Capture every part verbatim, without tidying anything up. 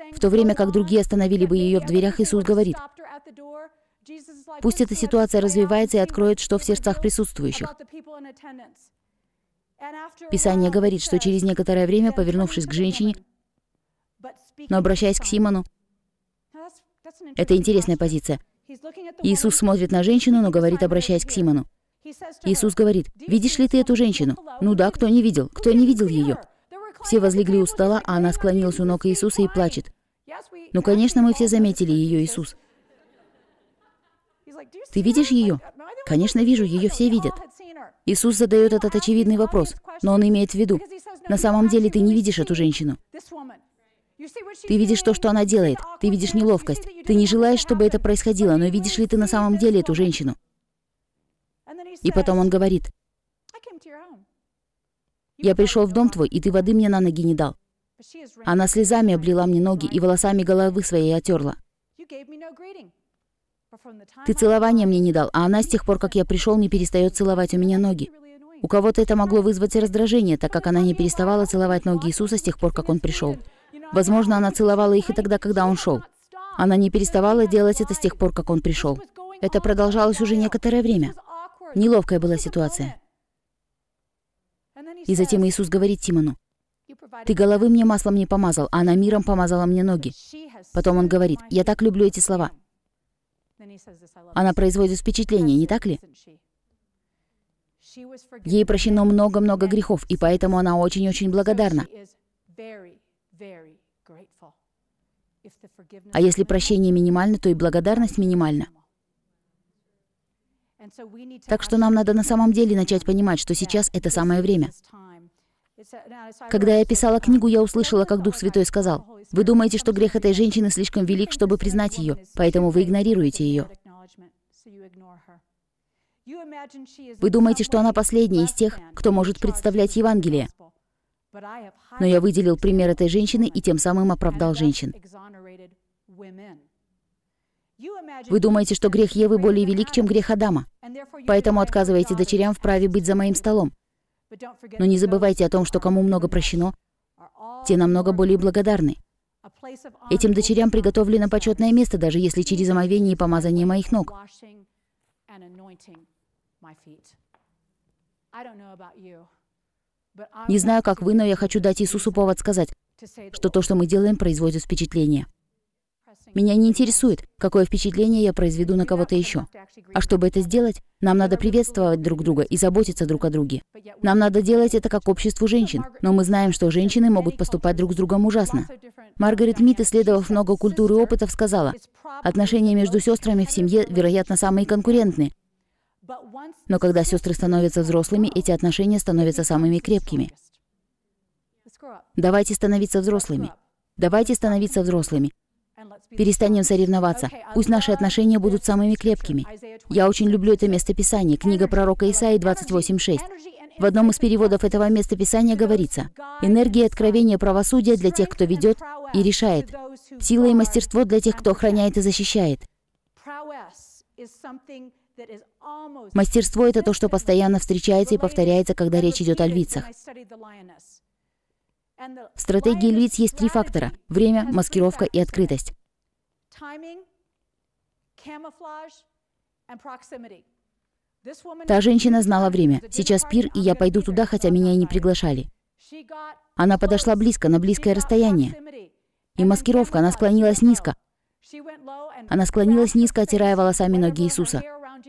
В то время как другие остановили бы ее в дверях, Иисус говорит: пусть эта ситуация развивается и откроет, что в сердцах присутствующих. Писание говорит, что через некоторое время, повернувшись к женщине, но обращаясь к Симону, это интересная позиция. Иисус смотрит на женщину, но говорит, обращаясь к Симону. Иисус говорит: видишь ли ты эту женщину? Ну да, кто не видел? Кто не видел ее? Все возлегли у стола, а она склонилась у ног Иисуса и плачет. Ну, конечно, мы все заметили ее, Иисус. Ты видишь ее? Конечно, вижу, ее все видят. Иисус задает этот очевидный вопрос, но он имеет в виду: на самом деле ты не видишь эту женщину. Ты видишь то, что она делает. Ты видишь неловкость. Ты не желаешь, чтобы это происходило, но видишь ли ты на самом деле эту женщину? И потом он говорит: я пришел в дом твой, и ты воды мне на ноги не дал. Она слезами облила мне ноги и волосами головы своей отерла. Ты целования мне не дал, а она с тех пор, как я пришел, не перестает целовать у меня ноги. У кого-то это могло вызвать раздражение, так как она не переставала целовать ноги Иисуса с тех пор, как он пришел. Возможно, она целовала их и тогда, когда он шел. Она не переставала делать это с тех пор, как он пришел. Это продолжалось уже некоторое время. Неловкая была ситуация. И затем Иисус говорит Симону: ты головы мне маслом не помазал, а она миром помазала мне ноги. Потом он говорит: я так люблю эти слова. Она производит впечатление, не так ли? Ей прощено много-много грехов, и поэтому она очень-очень благодарна. А если прощение минимально, то и благодарность минимальна. Так что нам надо на самом деле начать понимать, что сейчас это самое время. Когда я писала книгу, я услышала, как Дух Святой сказал: вы думаете, что грех этой женщины слишком велик, чтобы признать ее, поэтому вы игнорируете ее. Вы думаете, что она последняя из тех, кто может представлять Евангелие. Но я выделил пример этой женщины и тем самым оправдал женщин. Вы думаете, что грех Евы более велик, чем грех Адама, поэтому отказываете дочерям в праве быть за моим столом. Но не забывайте о том, что кому много прощено, те намного более благодарны. Этим дочерям приготовлено почетное место, даже если через омовение и помазание моих ног. Не знаю, как вы, но я хочу дать Иисусу повод сказать, что то, что мы делаем, производит впечатление. Меня не интересует, какое впечатление я произведу на кого-то еще. А чтобы это сделать, нам надо приветствовать друг друга и заботиться друг о друге. Нам надо делать это как обществу женщин, но мы знаем, что женщины могут поступать друг с другом ужасно. Маргарет Мид, исследовав много культур и опытов, сказала: отношения между сестрами в семье, вероятно, самые конкурентные. Но когда сестры становятся взрослыми, эти отношения становятся самыми крепкими. Давайте становиться взрослыми. Давайте становиться взрослыми. Перестанем соревноваться. Пусть наши отношения будут самыми крепкими. Я очень люблю это местописание, книга пророка Исаии двадцать восемь шесть. В одном из переводов этого местописания говорится: энергия и откровение правосудия для тех, кто ведет и решает. Сила и мастерство для тех, кто охраняет и защищает. Мастерство — это то, что постоянно встречается и повторяется, когда речь идет о львицах. В стратегии львиц есть три фактора: время, маскировка и открытость. Та женщина знала время. Сейчас пир, и я пойду туда, хотя меня и не приглашали. Она подошла близко, на близкое расстояние. И маскировка, она склонилась низко. Она склонилась низко, оттирая волосами ноги Иисуса.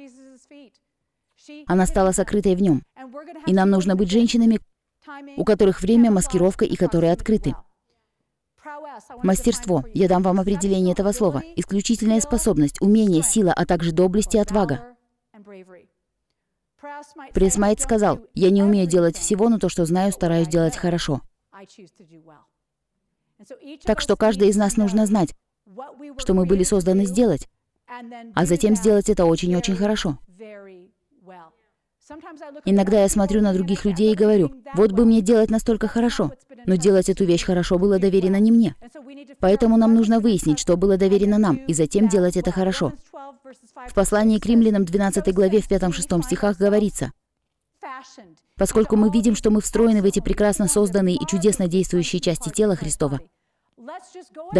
Она стала сокрытой в нем. И нам нужно быть женщинами, у которых время, маскировка и которые открыты. Мастерство. Я дам вам определение этого слова. Исключительная способность, умение, сила, а также доблесть и отвага. Пресс Майт сказал: я не умею делать всего, но то, что знаю, стараюсь делать хорошо. Так что каждый из нас нужно знать, что мы были созданы сделать, а затем сделать это очень-очень хорошо. Иногда я смотрю на других людей и говорю: вот бы мне делать настолько хорошо, но делать эту вещь хорошо было доверено не мне. Поэтому нам нужно выяснить, что было доверено нам, и затем делать это хорошо. В послании к Римлянам двенадцатой главе в пятом-шестом стихах говорится: поскольку мы видим, что мы встроены в эти прекрасно созданные и чудесно действующие части тела Христова, да